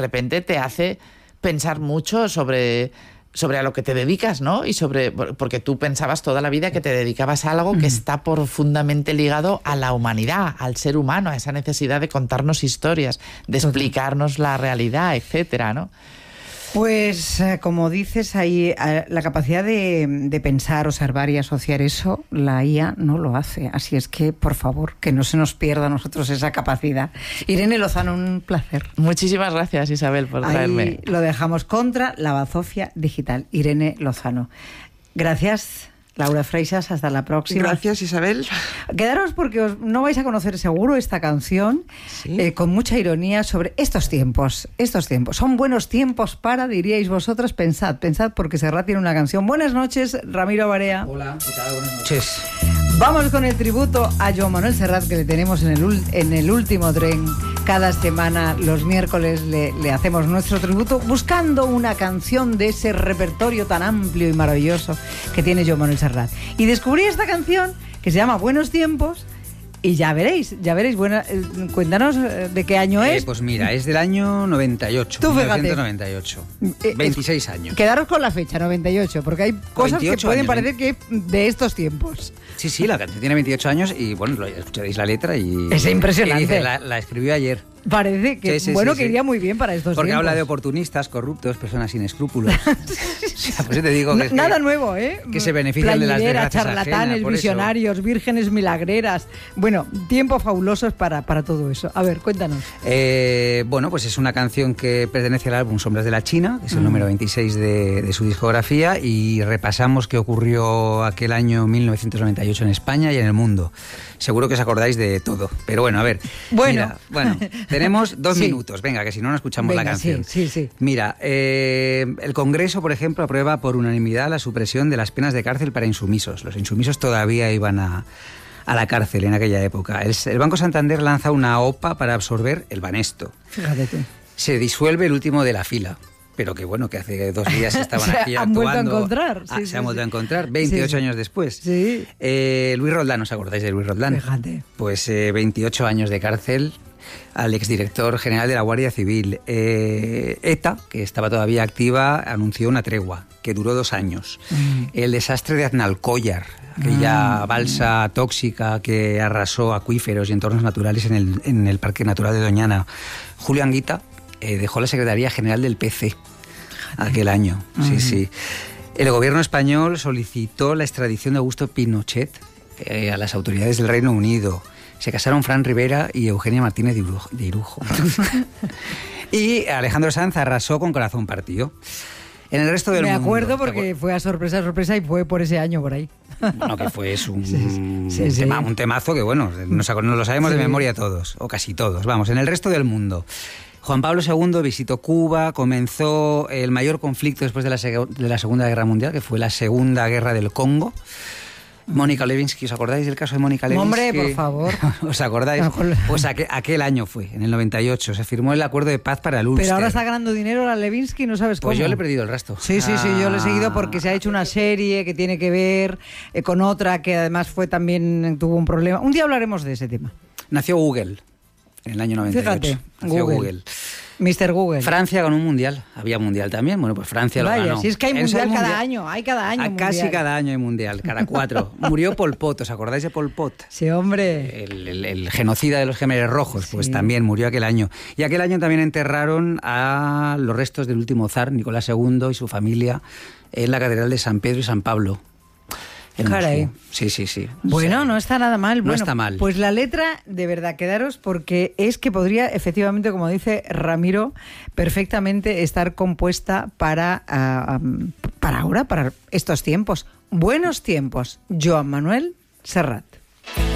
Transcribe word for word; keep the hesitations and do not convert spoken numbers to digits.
repente te hace pensar mucho sobre... sobre a lo que te dedicas, ¿no? Y sobre, porque tú pensabas toda la vida que te dedicabas a algo que está profundamente ligado a la humanidad, al ser humano, a esa necesidad de contarnos historias, de explicarnos la realidad, etcétera, ¿no? Pues, eh, como dices, ahí eh, la capacidad de, de pensar, observar y asociar eso, la I A no lo hace. Así es que, por favor, que no se nos pierda a nosotros esa capacidad. Irene Lozano, un placer. Muchísimas gracias, Isabel, por traerme. Ahí lo dejamos contra la bazofia digital. Irene Lozano. Gracias. Laura Freixas, hasta la próxima. Gracias, Isabel. Quedaros porque os, no vais a conocer seguro esta canción, ¿sí? eh, con mucha ironía sobre estos tiempos. Estos tiempos. Son buenos tiempos para, diríais vosotros, pensad, pensad, porque Serrat tiene una canción. Buenas noches, Ramiro Barea. Hola, ¿qué tal? Buenas noches. Vamos con el tributo a Joan Manuel Serrat, que le tenemos en el, en el último tren. Cada semana, los miércoles, le, le hacemos nuestro tributo buscando una canción de ese repertorio tan amplio y maravilloso que tiene Joan Manuel Serrat. Y descubrí esta canción que se llama Buenos Tiempos. Y ya veréis, ya veréis. Bueno, eh, cuéntanos eh, de qué año eh, es. Pues mira, es del año noventa y ocho. Tú fíjate. mil novecientos noventa y ocho. Eh, veintiséis años. Quedaros con la fecha, noventa y ocho, porque hay cosas que pueden años, parecer que de estos tiempos. Sí, sí, la canción tiene veintiocho años y bueno, escucharéis la letra y... Es impresionante. Y dice, la, la escribió ayer. Parece que, sí, sí, bueno, sí, que iría sí. muy bien para estos Porque tiempos. habla de oportunistas, corruptos, personas sin escrúpulos. O sea, pues te digo que, nada que, nuevo, ¿eh? Que se benefician de las desgracias charlatanes, ajenas, visionarios, vírgenes milagreras. Bueno, tiempos fabulosos para, para todo eso. A ver, cuéntanos. Eh, bueno, pues es una canción que pertenece al álbum Sombras de la China, que es el mm. número veintiséis de, de su discografía, y repasamos qué ocurrió aquel año mil novecientos noventa y ocho en España y en el mundo. Seguro que os acordáis de todo. Pero bueno, a ver. Bueno, mira, bueno tenemos dos sí. minutos. Venga, que si no, no escuchamos Venga, la canción. Sí, sí, sí. Mira, eh, el Congreso, por ejemplo, aprueba por unanimidad la supresión de las penas de cárcel para insumisos. Los insumisos todavía iban a, a la cárcel en aquella época. El, el Banco Santander lanza una OPA para absorber el Banesto. Fíjate tú. Se disuelve el último de la fila. Pero que bueno, que hace dos días estaban se aquí han actuando. Vuelto a encontrar. Sí, ah, sí, se han sí. vuelto a encontrar, veintiocho sí, sí. años después. Sí. Eh, Luis Roldán, ¿os acordáis de Luis Roldán? Fíjate. Pues eh, veintiocho años de cárcel al exdirector general de la Guardia Civil. Eh, ETA, que estaba todavía activa, anunció una tregua que duró dos años. Mm. El desastre de Aznalcóllar, aquella mm. balsa tóxica que arrasó acuíferos y entornos naturales en el, en el Parque Natural de Doñana. Julio Anguita eh, dejó la Secretaría General del P C aquel año. Uh-huh. Sí, sí. El gobierno español solicitó la extradición de Augusto Pinochet eh, a las autoridades del Reino Unido. Se casaron Fran Rivera y Eugenia Martínez de Irujo. Y Alejandro Sanz arrasó con Corazón Partido. En el resto del Me mundo... Me acuerdo porque fue a sorpresa, sorpresa y fue por ese año por ahí. Bueno, que fue es un, sí, sí, sí. Tema, un temazo que, bueno, nos, nos lo sabemos sí. de memoria todos, o casi todos. Vamos, en el resto del mundo... Juan Pablo segundo visitó Cuba, comenzó el mayor conflicto después de la, de la Segunda Guerra Mundial, que fue la Segunda Guerra del Congo. Mónica Lewinsky, ¿os acordáis del caso de Mónica Lewinsky? Hombre, por favor. ¿Os acordáis? Pues aquel, aquel año fue, en el noventa y ocho, se firmó el acuerdo de paz para el Ulster. Pero ahora está ganando dinero la Lewinsky, no sabes cómo. Pues yo le he perdido el rastro. Sí, sí, sí, yo le he seguido porque se ha hecho una serie que tiene que ver eh, con otra que además fue también, tuvo un problema. Un día hablaremos de ese tema. Nació Google. En el año noventa y ocho. Fíjate, Nació Google. Google. mister Google. Francia ganó un mundial. Había mundial también. Bueno, pues Francia Vaya, lo ganó. Si es que hay mundial, mundial cada año. Hay cada año. Ah, casi cada año hay mundial. Cada cuatro. Murió Pol Pot. ¿Os acordáis de Pol Pot? Sí, hombre. El, el, el genocida de los Gemeres Rojos. Pues sí. también murió aquel año. Y aquel año también enterraron a los restos del último zar, Nicolás segundo, y su familia en la Catedral de San Pedro y San Pablo. Caray. Sí, sí, sí. Bueno, o sea, no está nada mal. Bueno, no está mal. Pues la letra, de verdad, quedaros, porque es que podría, efectivamente, como dice Ramiro, perfectamente estar compuesta para, uh, para ahora, para estos tiempos. Buenos tiempos. Joan Manuel Serrat.